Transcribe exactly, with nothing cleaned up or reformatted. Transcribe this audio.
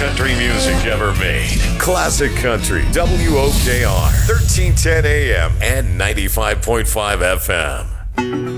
country music ever made. Classic Country, W O K R, thirteen ten A M and ninety-five point five F M.